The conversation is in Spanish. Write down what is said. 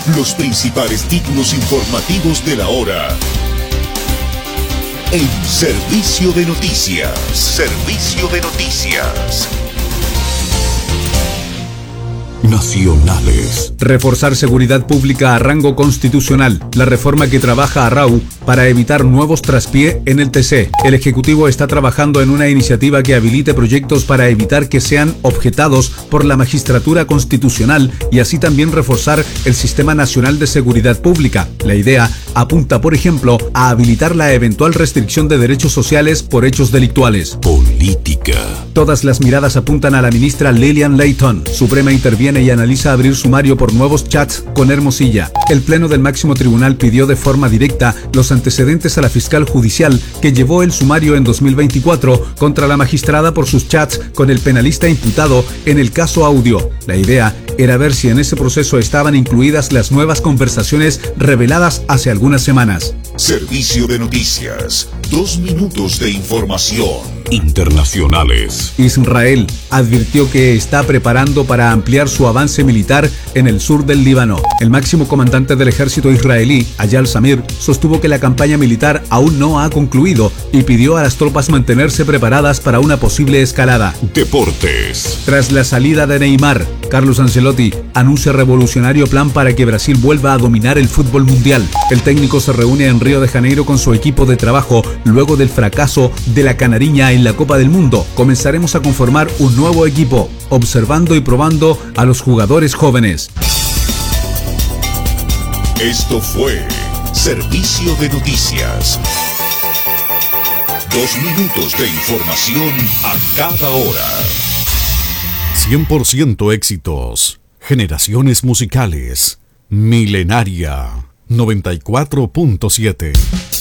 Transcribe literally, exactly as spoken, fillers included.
Los principales títulos informativos de la hora. En Servicio de Noticias. Servicio de Noticias. Nacionales. Reforzar seguridad pública a rango constitucional. La reforma que trabaja Arrau para evitar nuevos traspié en el T C. El Ejecutivo está trabajando en una iniciativa que habilite proyectos para evitar que sean objetados por la Magistratura Constitucional y así también reforzar el Sistema Nacional de Seguridad Pública. La idea apunta, por ejemplo, a habilitar la eventual restricción de derechos sociales por hechos delictuales. Política. Todas las miradas apuntan a la ministra Lillian Layton. Suprema interviene y analiza abrir sumario por nuevos chats con Hermosilla. El Pleno del Máximo Tribunal pidió de forma directa los antecedentes a la fiscal judicial que llevó el sumario en dos mil veinticuatro contra la magistrada por sus chats con el penalista imputado en el caso Audio. La idea era ver si en ese proceso estaban incluidas las nuevas conversaciones reveladas hace algunas semanas. Servicio de Noticias. Dos minutos de información. Internacionales. Israel advirtió que está preparando para ampliar su avance militar en el sur del Líbano. El máximo comandante del ejército israelí, Ayal Samir, sostuvo que la campaña militar aún no ha concluido y pidió a las tropas mantenerse preparadas para una posible escalada. Deportes. Tras la salida de Neymar, Carlos Ancelotti anuncia revolucionario plan para que Brasil vuelva a dominar el fútbol mundial. El técnico se reúne en Río de Janeiro con su equipo de trabajo luego del fracaso de la Canariña en la Copa del Mundo. Comenzaremos a conformar un nuevo equipo, observando y probando a los jugadores jóvenes. Esto fue Servicio de Noticias. Dos minutos de información a cada hora. cien por ciento éxitos. Generaciones musicales. Milenaria. noventa y cuatro punto siete.